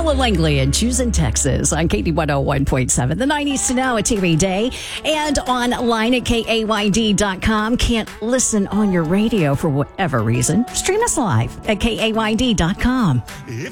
Ella Langley in Choosing Texas on KD101.7. The 90s to now at TV Day and online at KAYD.com. Can't listen on your radio for whatever reason? Stream us live at KAYD.com. If